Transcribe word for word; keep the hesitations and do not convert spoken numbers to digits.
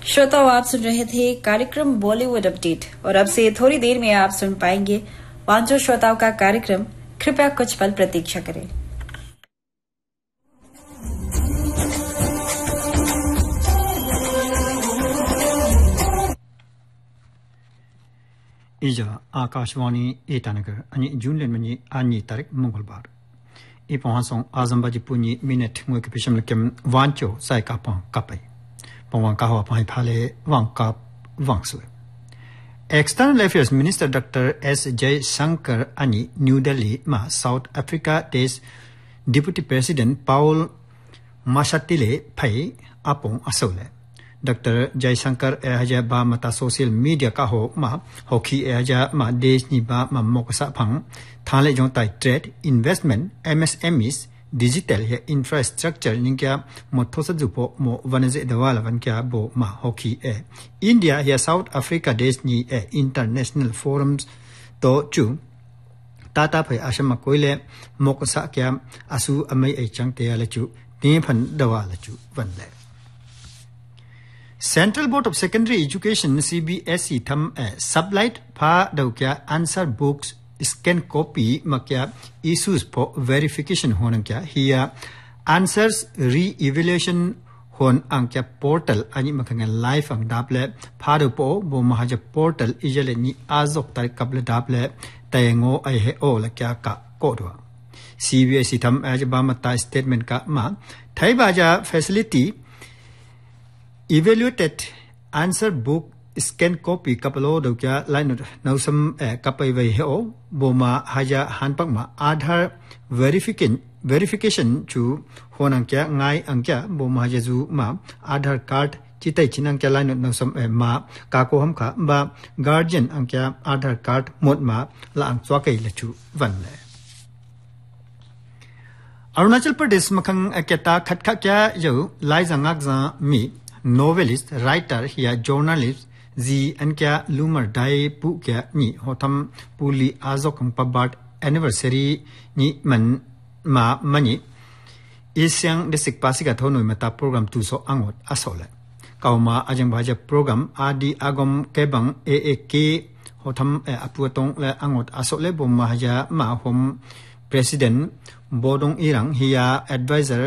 श्रोताओं, आप सुन रहे थे कार्यक्रम बॉलीवुड अपडेट और अब से थोड़ी देर में आप सुन पाएंगे वांचो श्रोताओं का कार्यक्रम। कृपया कुछ पल प्रतीक्षा करें। इजा आकाशवाणी ईटानगर अनि जून लेमनी आनी तारीख मंगलवार ई पहासों आजमबाजी पुनी मिनट मुए के पिछम लकम वांचो साइका पा कपई पवन का हो पाई फाले वांका वांगसुए external affairs minister doctor S Jaishankar अनि न्यू दिल्ली मा साउथ अफ्रीका देश डिप्टी प्रेसिडेंट पाउल माशातिले फई आपों असोले डॉक्टर जयशंकर एहजा बा मता सोशल मीडिया का हो मा होखी एहजा मा देश नि बा मा मोकसा फंग थाले जो ताई ट्रेड इन्वेस्टमेंट एमएसएमईस डिजिटल या इंफ्रास्ट्रक्चर निंक्या मोथोस जुपो मो वनजे दवाला वन क्या बो मा होखी ए इंडिया या साउथ अफ्रीका देश नि ए इंटरनेशनल फोरम्स तो चु ताता फै आशम कोइले मोकसा क्या असु अमै ए चंगते यालचु तीफन दवाला चु वनले Central Board of Secondary Education C B S E tham sublight pha dau kya answer books scan copy makya issues for verification honang kya hiya answers re-evaluation hon ang kya portal ani makanga live ang dable pha do po bo mahaja portal ijale ni azok tar kable dable tayengo ai he o la kya ka ko do C B S E tham ajba mata statement ka ma thai baja facility evaluated answer book scan copy kapalo do kya line no some kapai vai ho boma haja hanpak ma aadhar verification verification chu honang kya ngai angkya boma haja ju ma aadhar card chitai chinang kya line no some ma ka ko ham kha ba guardian angkya aadhar card mod ma la ang chwa kai la chu van le Arunachal Pradesh makhang aketa khat kha kya yo lai jangak za mi novelist writer या journalist जी अनक्या लूमर die पु क्या नि होथम पुली आजोकं पबाट anniversary नि मन मा मनि इस्यांग district पासिका थोनुय मता programme तुसो अंगोत Asole काउमा Ajang भाजा programme आदि आगम केबंग ए ए के होथम अपुतों ले अंगोत असोले बोम हाजा मा होम प्रेसिडेंट बोडोंग इरंग हिया एडवाइजर